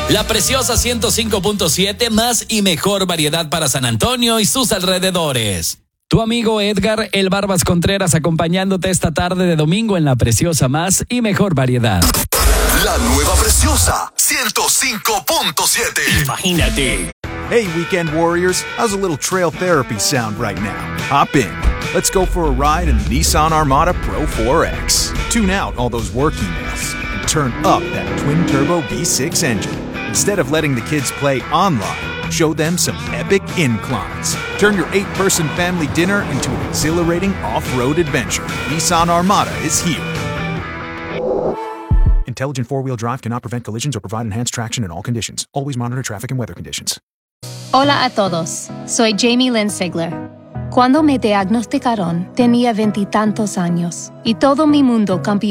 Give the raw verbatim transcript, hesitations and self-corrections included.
La preciosa ciento cinco punto siete, más y mejor variedad para San Antonio y sus alrededores. Tu amigo Edgar El Barbas Contreras acompañándote esta tarde de domingo en la preciosa más y mejor variedad. La nueva preciosa ciento cinco punto siete. Imagínate. Hey, weekend warriors, how's a little trail therapy sound right now? Hop in. Let's go for a ride in the Nissan Armada Pro four X. Tune out all those work emails and turn up that twin-turbo V six engine. Instead of letting the kids play online, show them some epic inclines. Turn your eight-person family dinner into an exhilarating off-road adventure. Nissan Armada is here. Intelligent four-wheel drive cannot prevent collisions or provide enhanced traction in all conditions. Always monitor traffic and weather conditions. Hola a todos, soy Jamie Lynn Sigler. Cuando me diagnosticaron, tenía veintitantos años y todo mi mundo cambió.